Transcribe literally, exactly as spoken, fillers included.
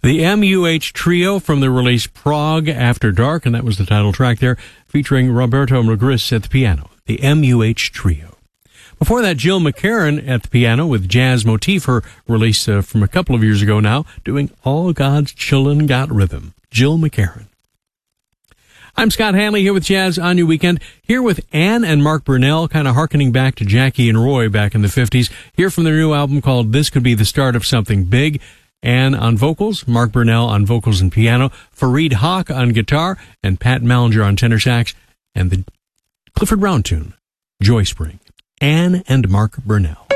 The M U H Trio from the release Prague After Dark, and that was the title track there, featuring Roberto Magris at the piano. The M U H Trio. Before that, Jill McCarran at the piano with Jazz Motif, her release uh, from a couple of years ago now, doing All God's Chillin' Got Rhythm. Jill McCarran. I'm Scott Hanley here with Jazz on Your Weekend, here with Ann and Mark Burnell, kind of hearkening back to Jackie and Roy back in the fifties, here from their new album called This Could Be the Start of Something Big. Ann on vocals, Mark Burnell on vocals and piano, Fareed Haq on guitar, and Pat Mallinger on tenor sax, and the Clifford Brown tune, Joy Spring. Ann and Mark Burnell.